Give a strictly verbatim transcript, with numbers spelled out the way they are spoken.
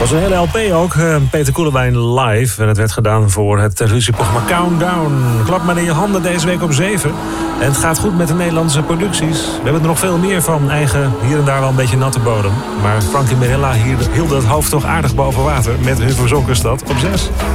was een hele L P ook. Uh, Peter Koelewijn live. En het werd gedaan voor het televisieprogramma Countdown. Klap maar in je handen deze week op zeven. En het gaat goed met de Nederlandse producties. We hebben er nog veel meer van. Eigen, hier en daar wel een beetje natte bodem. Maar Frankie Merella hield het hoofd toch aardig boven water met Hun verzonken stad op zes.